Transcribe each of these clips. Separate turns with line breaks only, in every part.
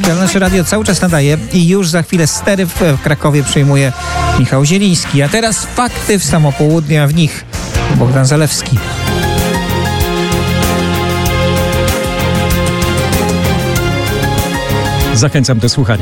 ale nasze radio cały czas nadaje i już za chwilę stery w Krakowie przejmuje Michał Zieliński. A teraz fakty w samo południe, a w nich Bogdan Zalewski.
Zachęcam do słuchania.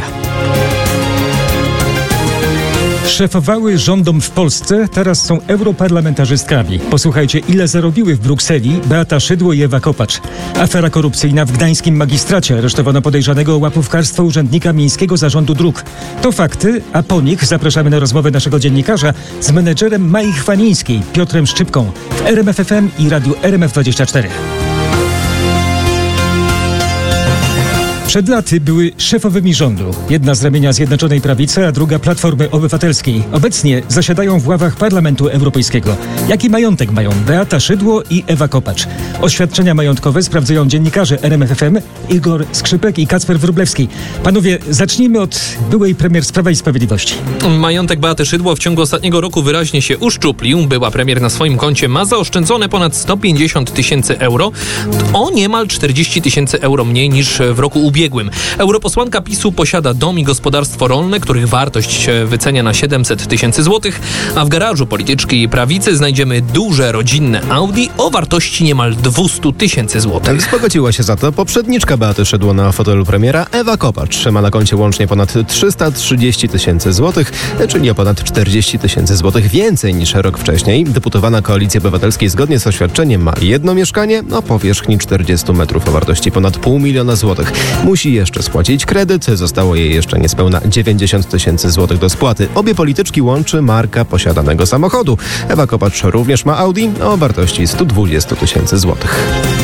Szefowały rządom w Polsce, teraz są europarlamentarzystkami. Posłuchajcie, ile zarobiły w Brukseli Beata Szydło i Ewa Kopacz. Afera korupcyjna w gdańskim magistracie. Aresztowano podejrzanego o łapówkarstwo urzędnika Miejskiego Zarządu Dróg. To fakty, a po nich zapraszamy na rozmowę naszego dziennikarza z menedżerem Mai Chwanińskiej, Piotrem Szczypką w RMF FM i radiu RMF24. Przed laty były szefowymi rządu. Jedna z ramienia Zjednoczonej Prawicy, a druga Platformy Obywatelskiej. Obecnie zasiadają w ławach Parlamentu Europejskiego. Jaki majątek mają Beata Szydło i Ewa Kopacz? Oświadczenia majątkowe sprawdzają dziennikarze RMF FM Igor Skrzypek i Kacper Wróblewski. Panowie, zacznijmy od byłej premier z Prawa i Sprawiedliwości.
Majątek Beaty Szydło w ciągu ostatniego roku wyraźnie się uszczuplił. Była premier na swoim koncie ma zaoszczędzone ponad 150 tysięcy euro. O niemal 40 tysięcy euro mniej niż w roku ubiegłym. Europosłanka PiS-u posiada dom i gospodarstwo rolne, których wartość wycenia na 700 tysięcy złotych, a w garażu polityczki prawicy znajdziemy duże rodzinne Audi o wartości niemal 200 tysięcy złotych.
Wzbogaciła się za to poprzedniczka Beaty Szydło na fotelu premiera Ewa Kopacz. Ma na koncie łącznie ponad 330 tysięcy złotych, czyli o ponad 40 tysięcy złotych więcej niż rok wcześniej. Deputowana Koalicji Obywatelskiej zgodnie z oświadczeniem ma jedno mieszkanie o powierzchni 40 metrów o wartości ponad 500 000 złotych. Musi jeszcze spłacić kredyt, zostało jej jeszcze niespełna 90 tysięcy złotych do spłaty. Obie polityczki łączy marka posiadanego samochodu. Ewa Kopacz również ma Audi o wartości 120 tysięcy złotych.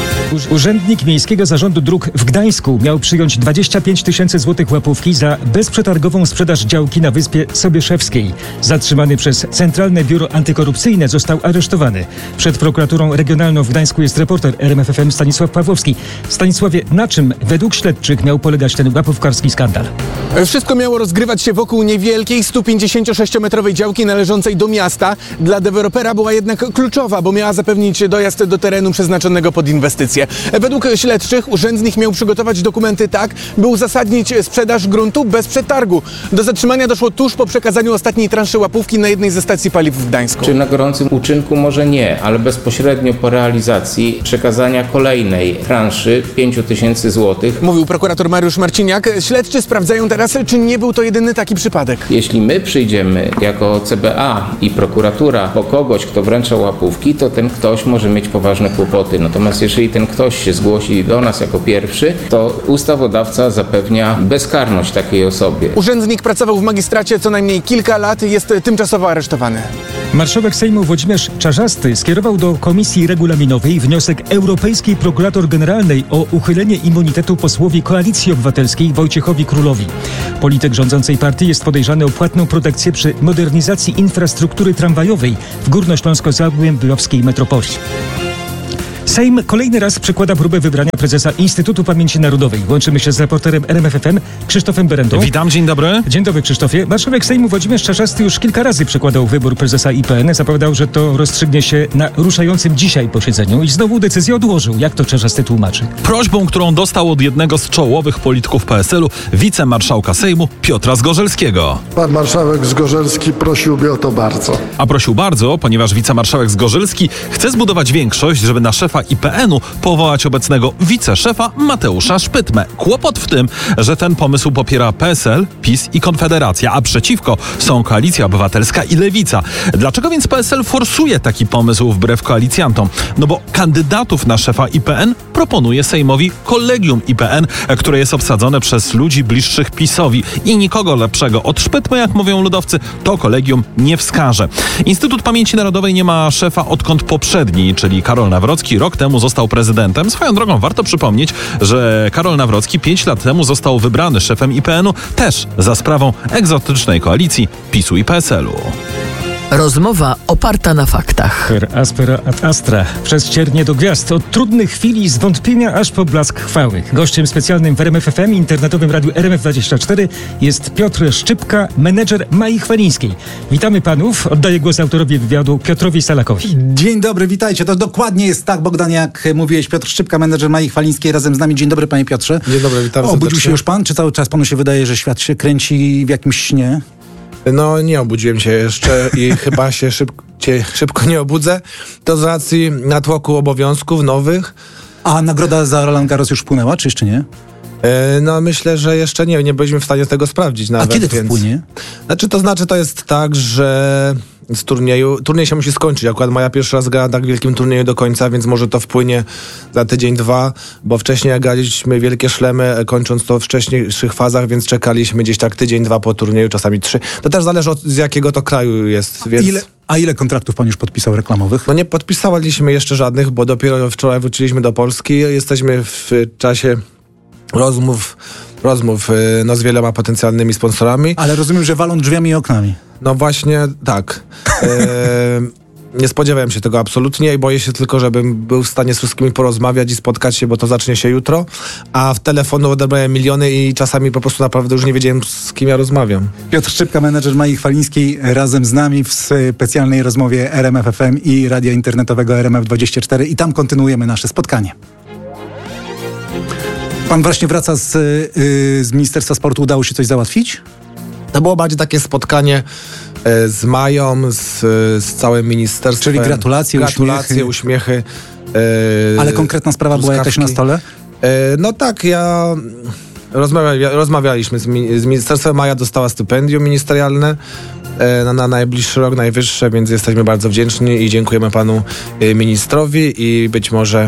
Urzędnik Miejskiego Zarządu Dróg w Gdańsku miał przyjąć 25 tysięcy złotych łapówki za bezprzetargową sprzedaż działki na Wyspie Sobieszewskiej. Zatrzymany przez Centralne Biuro Antykorupcyjne został aresztowany. Przed prokuraturą regionalną w Gdańsku jest reporter RMF FM Stanisław Pawłowski. Stanisławie, na czym według śledczych miał polegać ten łapówkarski skandal?
Wszystko miało rozgrywać się wokół niewielkiej 156-metrowej działki należącej do miasta. Dla dewelopera była jednak kluczowa, bo miała zapewnić dojazd do terenu przeznaczonego pod inwestycje. Według śledczych urzędnik miał przygotować dokumenty tak, by uzasadnić sprzedaż gruntu bez przetargu. Do zatrzymania doszło tuż po przekazaniu ostatniej transzy łapówki na jednej ze stacji paliw w Gdańsku.
Czy na gorącym uczynku może nie, ale bezpośrednio po realizacji przekazania kolejnej transzy 5 tysięcy złotych.
Mówił prokurator Mariusz Marciniak. Śledczy sprawdzają teraz, czy nie był to jedyny taki przypadek.
Jeśli my przyjdziemy jako CBA i prokuratura po kogoś, kto wręcza łapówki, to ten ktoś może mieć poważne kłopoty. Natomiast jeżeli ten ktoś się zgłosi do nas jako pierwszy, to ustawodawca zapewnia bezkarność takiej osobie.
Urzędnik pracował w magistracie co najmniej kilka lat, jest tymczasowo aresztowany.
Marszałek Sejmu Włodzimierz Czarzasty skierował do Komisji Regulaminowej wniosek Europejskiej Prokurator Generalnej o uchylenie immunitetu posłowi Koalicji Obywatelskiej Wojciechowi Królowi. Polityk rządzącej partii jest podejrzany o płatną protekcję przy modernizacji infrastruktury tramwajowej w Górnośląsko-Zagłębiowskiej metropolii. Sejm kolejny raz przekłada próbę wybrania prezesa Instytutu Pamięci Narodowej. Łączymy się z reporterem RMF FM Krzysztofem Berendą.
Witam, dzień dobry.
Dzień dobry, Krzysztofie. Marszałek Sejmu Włodzimierz Czarzasty już kilka razy przekładał wybór prezesa IPN. Zapowiadał, że to rozstrzygnie się na ruszającym dzisiaj posiedzeniu i znowu decyzję odłożył. Jak to Czarzasty tłumaczy?
Prośbą, którą dostał od jednego z czołowych polityków PSL-u, wicemarszałka Sejmu Piotra Zgorzelskiego.
Pan marszałek Zgorzelski prosiłby o to bardzo.
A prosił bardzo, ponieważ wicemarszałek Zgorzelski chce zbudować większość, żeby na szefa IPN-u powołać obecnego wiceszefa Mateusza Szpytmę. Kłopot w tym, że ten pomysł popiera PSL, PiS i Konfederacja, a przeciwko są Koalicja Obywatelska i Lewica. Dlaczego więc PSL forsuje taki pomysł wbrew koalicjantom? No bo kandydatów na szefa IPN proponuje Sejmowi Kolegium IPN, które jest obsadzone przez ludzi bliższych PiS-owi i nikogo lepszego od Szpytmy, jak mówią ludowcy, to kolegium nie wskaże. Instytut Pamięci Narodowej nie ma szefa odkąd poprzedni, czyli Karol Nawrocki, rok temu został prezydentem. Swoją drogą warto przypomnieć, że Karol Nawrocki 5 lat temu został wybrany szefem IPN-u też za sprawą egzotycznej koalicji PiS-u i PSL-u.
Rozmowa oparta na faktach.
Per aspera ad astra. Przez ciernie do gwiazd. Od trudnych chwili zwątpienia aż po blask chwały. Gościem specjalnym w RMF FM, internetowym radiu RMF24 jest Piotr Szczypka, menedżer Mai Chwalińskiej. Witamy panów. Oddaję głos autorowi wywiadu Piotrowi Salakowi.
Dzień dobry, witajcie. To dokładnie jest tak, Bogdan, jak mówiłeś. Piotr Szczypka, menedżer Mai Chwalińskiej, razem z nami. Dzień dobry, panie Piotrze.
Dzień dobry, witam
Obudził
serdecznie.
się już pan? Czy cały czas panu się wydaje, że świat się kręci w jakimś śnie?
No nie obudziłem się jeszcze i chyba się szybko nie obudzę. To z racji natłoku obowiązków nowych.
A nagroda za Roland Garros już wpłynęła, czy jeszcze nie?
No myślę, że jeszcze nie byliśmy w stanie tego sprawdzić nawet.
A kiedy to wpłynie?
To jest tak, że z turniej się musi skończyć. Akurat Maja pierwszy raz grała tak w wielkim turnieju do końca, więc może to wpłynie za tydzień, dwa, bo wcześniej jak graliśmy wielkie szlemy, kończąc to w wcześniejszych fazach, więc czekaliśmy gdzieś tak tydzień, dwa po turnieju, czasami 3. To też zależy z jakiego to kraju jest. Więc...
Ile kontraktów pan już podpisał reklamowych?
No nie podpisaliśmy jeszcze żadnych, bo dopiero wczoraj wróciliśmy do Polski. Jesteśmy w czasie rozmów z wieloma potencjalnymi sponsorami.
Ale rozumiem, że walą drzwiami i oknami.
No właśnie tak. Nie spodziewałem się tego absolutnie i boję się tylko, żebym był w stanie z wszystkimi porozmawiać i spotkać się, bo to zacznie się jutro. A w telefonu odebrałem miliony i czasami po prostu naprawdę już nie wiedziałem, z kim ja rozmawiam.
Piotr Szczypka, menedżer Mai Chwalińskiej, razem z nami w specjalnej rozmowie RMF FM i radia internetowego RMF24 i tam kontynuujemy nasze spotkanie. Pan właśnie wraca z Ministerstwa Sportu. Udało się coś załatwić?
To było bardziej takie spotkanie z Mają, z całym ministerstwem.
Czyli gratulacje,
uśmiechy.
Ale konkretna sprawa była jakaś na stole?
No tak, rozmawialiśmy z ministerstwem. Maja dostała stypendium ministerialne na najbliższy rok, najwyższe, więc jesteśmy bardzo wdzięczni i dziękujemy panu ministrowi i być może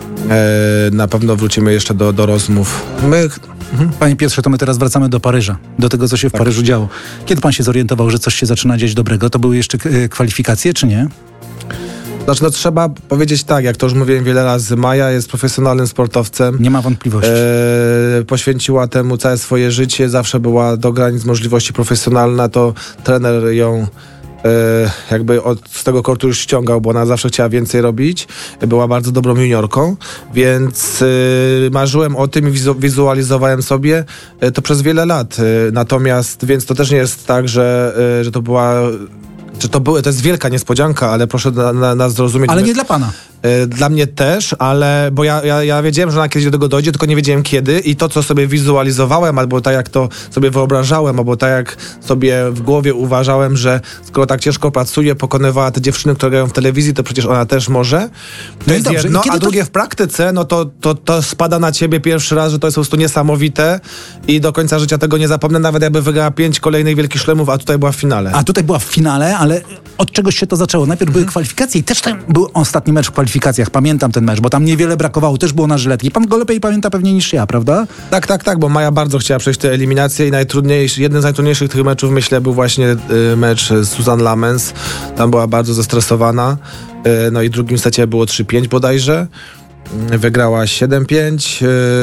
na pewno wrócimy jeszcze do rozmów.
Panie Piotrze, to my teraz wracamy do Paryża, do tego, co się w Paryżu działo. Kiedy pan się zorientował, że coś się zaczyna dziać dobrego? To były jeszcze kwalifikacje, czy nie?
Znaczy, trzeba powiedzieć tak, jak to już mówiłem wiele razy, Maja jest profesjonalnym sportowcem.
Nie ma wątpliwości.
Poświęciła temu całe swoje życie, zawsze była do granic możliwości profesjonalna, to trener ją jakby z tego kortu już ściągał, bo ona zawsze chciała więcej robić. Była bardzo dobrą juniorką, więc marzyłem o tym i wizualizowałem sobie to przez wiele lat. Natomiast, więc to też nie jest tak, że to była... To jest wielka niespodzianka, ale proszę nas zrozumieć.
Ale nie dla pana.
Dla mnie też, ale bo ja wiedziałem, że ona kiedyś do tego dojdzie, tylko nie wiedziałem kiedy i to, co sobie wizualizowałem, albo tak jak to sobie wyobrażałem, albo tak jak sobie w głowie uważałem, że skoro tak ciężko pracuje, pokonywała te dziewczyny, które grają w telewizji, to przecież ona też może.
No i dobrze.
Jedno, a drugie w praktyce, no to spada na ciebie pierwszy raz, że to jest po prostu niesamowite i do końca życia tego nie zapomnę, nawet jakby wygrała 5 kolejnych wielkich szlemów, a tutaj była w finale.
A tutaj była w finale, ale od czegoś się to zaczęło. Najpierw były kwalifikacje i też tam był ostatni mecz w kwalifikacjach. Pamiętam ten mecz, bo tam niewiele brakowało. Też było na żyletki. Pan go lepiej pamięta pewnie niż ja, prawda?
Tak, bo Maja bardzo chciała przejść te eliminacje i jeden z najtrudniejszych tych meczów, myślę, był właśnie mecz z Suzanne Lamens. Tam była bardzo zestresowana. No i w drugim secie było 3-5 bodajże. Wygrała 7-5,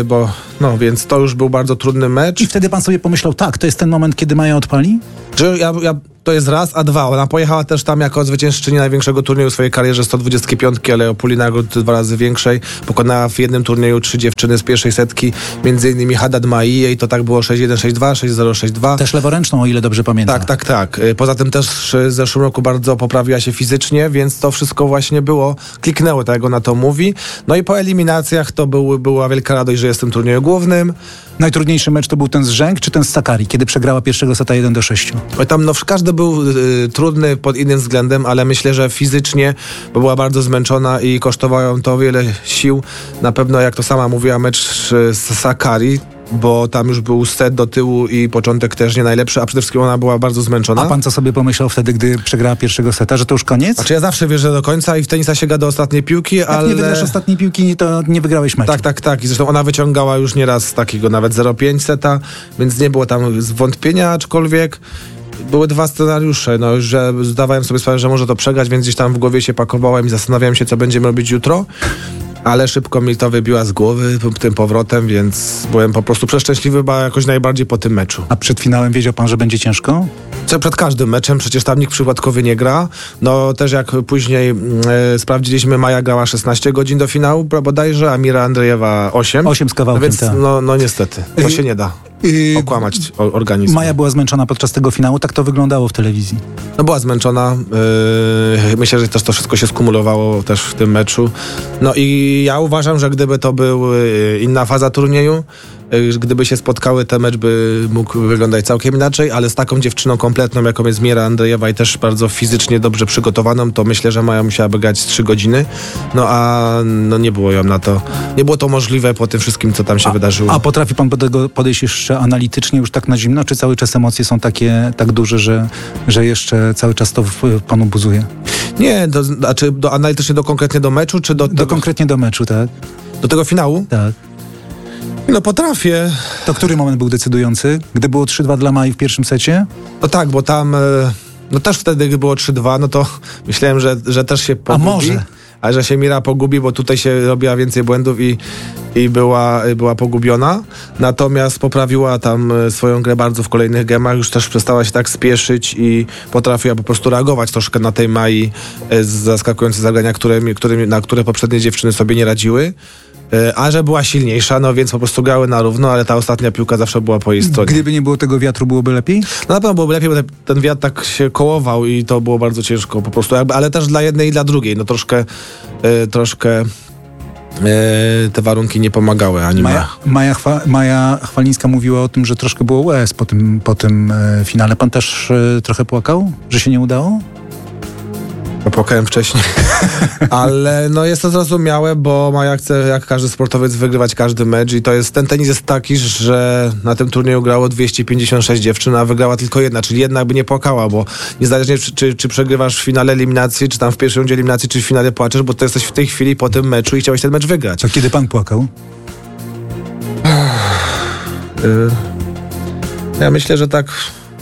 więc to już był bardzo trudny mecz.
I wtedy pan sobie pomyślał, tak, to jest ten moment, kiedy Maja odpali?
Że to jest raz, a dwa. Ona pojechała też tam jako zwyciężczyni największego turnieju w swojej karierze, 125, ale puli nagród 2 razy większej. Pokonała w jednym turnieju 3 dziewczyny z pierwszej setki, między innymi Haddad Maia i to tak było 6-1, 6-2, 6-0, 6-2.
Też leworęczną, o ile dobrze pamiętam.
Tak. Poza tym też w zeszłym roku bardzo poprawiła się fizycznie, więc to wszystko właśnie kliknęło, tak jak ona to mówi. No i po eliminacjach to była wielka radość, że jestem w turnieju głównym.
Najtrudniejszy mecz to był ten z Rzęk, czy ten z Sakkari, kiedy przegrała pierwszego seta 1-6?
Tam każdy był trudny pod innym względem, ale myślę, że fizycznie, bo była bardzo zmęczona i kosztowało ją to wiele sił. Na pewno, jak to sama mówiła, mecz z Sakkari, bo tam już był set do tyłu i początek też nie najlepszy, a przede wszystkim ona była bardzo zmęczona.
A pan co sobie pomyślał wtedy, gdy przegrała pierwszego seta, że to już koniec?
Znaczy ja zawsze wierzę do końca i w tenisa sięga do ostatniej piłki,
jak
ale...
Jak nie wygrasz ostatniej piłki, to nie wygrałeś meczu.
Tak. I zresztą ona wyciągała już nieraz takiego nawet 0,5 seta, więc nie było tam zwątpienia, aczkolwiek były 2 scenariusze, że zdawałem sobie sprawę, że może to przegrać, więc gdzieś tam w głowie się pakowałem i zastanawiałem się, co będziemy robić jutro. Ale szybko mi to wybiła z głowy tym powrotem, więc byłem po prostu przeszczęśliwy, bo jakoś najbardziej po tym meczu.
A przed finałem wiedział pan, że będzie ciężko?
Co przed każdym meczem, przecież tam nikt przypadkowy nie gra. No też jak później sprawdziliśmy, Maja grała 16 godzin do finału bodajże, a Mira Andrejewa 8.
8 z kawałkiem,
więc
tak.
no niestety, to się nie da okłamać organizmu.
Maja była zmęczona podczas tego finału, tak to wyglądało w telewizji.
No była zmęczona. Myślę, że też to wszystko się skumulowało też w tym meczu. No i ja uważam, że gdyby to był inna faza turnieju, gdyby się spotkały, ten mecz by mógł wyglądać całkiem inaczej, ale z taką dziewczyną kompletną, jaką jest Mira Andrejewa i też bardzo fizycznie dobrze przygotowaną, to myślę, że Maja musiałaby grać 3 godziny. No a nie było ją na to. Nie było to możliwe po tym wszystkim, co tam się wydarzyło.
A potrafi pan do tego podejść jeszcze analitycznie, już tak na zimno, czy cały czas emocje są tak duże, że jeszcze cały czas to w panu buzuje?
Nie, znaczy analitycznie konkretnie do meczu, czy
konkretnie do meczu, tak?
Do tego finału?
Tak.
No potrafię.
To który moment był decydujący? Gdy było 3-2 dla Mai w pierwszym secie?
No tak, bo tam no też wtedy, gdy było 3-2, no to myślałem, że też się pogubi.
A może?
Ale że się Mira pogubi, bo tutaj się robiła więcej błędów i była pogubiona. Natomiast poprawiła tam swoją grę bardzo w kolejnych gemach. Już też przestała się tak spieszyć i potrafiła po prostu reagować troszkę na tej Mai z zaskakujące zagrania, na które poprzednie dziewczyny sobie nie radziły. A że była silniejsza, no więc po prostu grały na równo, ale ta ostatnia piłka zawsze była po jej stronie.
Gdyby nie było tego wiatru, byłoby lepiej?
No na pewno byłoby lepiej, bo ten wiatr tak się kołował i to było bardzo ciężko po prostu, ale też dla jednej i dla drugiej. No troszkę te warunki nie pomagały ani
Maja Chwalińska mówiła o tym, że troszkę było łez po tym finale. Pan też trochę płakał, że się nie udało?
Płakałem wcześniej, ale no jest to zrozumiałe, bo Maja chce jak każdy sportowiec wygrywać każdy mecz i ten tenis jest taki, że na tym turnieju grało 256 dziewczyn, a wygrała tylko jedna, czyli jedna by nie płakała, bo niezależnie czy przegrywasz w finale eliminacji, czy tam w pierwszej rundzie eliminacji, czy w finale płaczesz, bo to jesteś w tej chwili po tym meczu i chciałeś ten mecz wygrać.
To kiedy pan płakał?
Ja myślę, że tak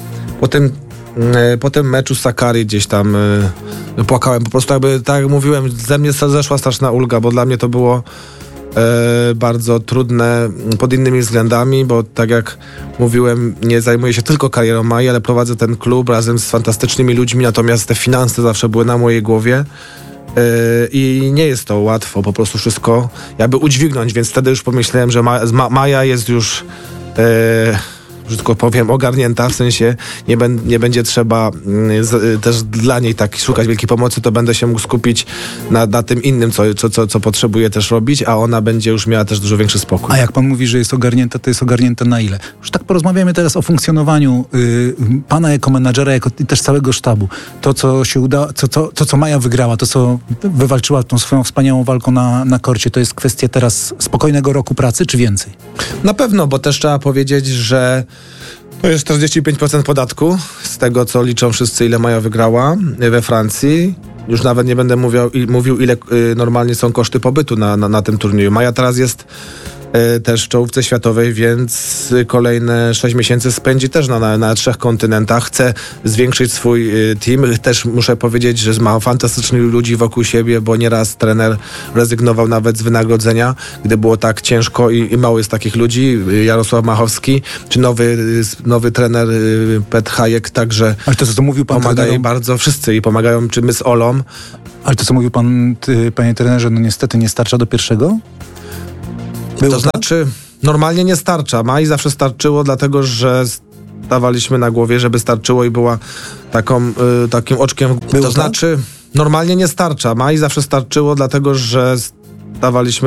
po tym meczu z Sakkari gdzieś tam płakałem. Po prostu tak jak mówiłem, ze mnie zeszła straszna ulga, bo dla mnie to było bardzo trudne pod innymi względami, bo tak jak mówiłem, nie zajmuję się tylko karierą Mai, ale prowadzę ten klub razem z fantastycznymi ludźmi, natomiast te finanse zawsze były na mojej głowie. I nie jest to łatwo po prostu wszystko jakby udźwignąć, więc wtedy już pomyślałem, że Maja jest już brzydko powiem, ogarnięta, w sensie nie będzie trzeba też dla niej tak szukać wielkiej pomocy, to będę się mógł skupić na tym innym, co potrzebuje też robić, a ona będzie już miała też dużo większy spokój.
A jak pan mówi, że jest ogarnięta, to jest ogarnięta na ile? Już tak porozmawiamy teraz o funkcjonowaniu pana jako menadżera, jako też całego sztabu. To, co się uda, co Maja wygrała, to, co wywalczyła tą swoją wspaniałą walką na korcie, to jest kwestia teraz spokojnego roku pracy, czy więcej?
Na pewno, bo też trzeba powiedzieć, że to jest 45% podatku z tego, co liczą wszyscy, ile Maja wygrała we Francji. Już nawet nie będę mówił, ile normalnie są koszty pobytu na tym turnieju. Maja teraz jest też w czołówce światowej, więc kolejne 6 miesięcy spędzi też na 3 kontynentach. Chce zwiększyć swój team. Też muszę powiedzieć, że ma fantastycznych ludzi wokół siebie, bo nieraz trener rezygnował nawet z wynagrodzenia, gdy było tak ciężko i mało jest takich ludzi. Jarosław Machowski, czy nowy trener Petr Hajek, także
ale to, co mówił pan
pomaga jej bardzo wszyscy i pomagają, czy my z Olą.
Ale to, co mówił pan, panie trenerze, no niestety nie starcza do pierwszego?
To znaczy, normalnie nie starcza. Mai zawsze starczyło, dlatego że stawaliśmy na głowie, żeby starczyło i była takim oczkiem. To znaczy, normalnie nie starcza. Mai zawsze starczyło, dlatego że stawaliśmy